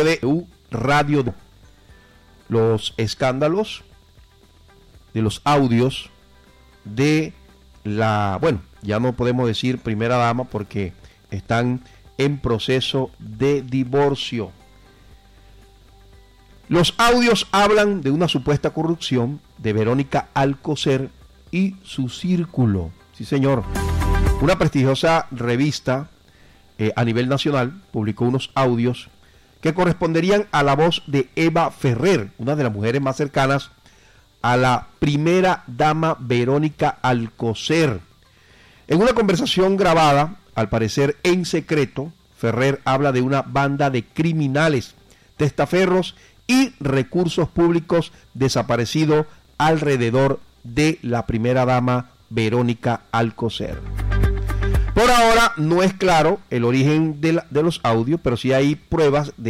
de Radio. Los escándalos de los audios de la, bueno, ya no podemos decir primera dama porque están en proceso de divorcio. Los audios hablan de una supuesta corrupción de Verónica Alcocer y su círculo. Sí, señor. Una prestigiosa revista a nivel nacional publicó unos audios que corresponderían a la voz de Eva Ferrer, una de las mujeres más cercanas a la primera dama Verónica Alcocer. En una conversación grabada, al parecer en secreto, Ferrer habla de una banda de criminales, testaferros y recursos públicos desaparecidos alrededor de la primera dama Verónica Alcocer. Por ahora no es claro el origen de los audios, pero sí hay pruebas de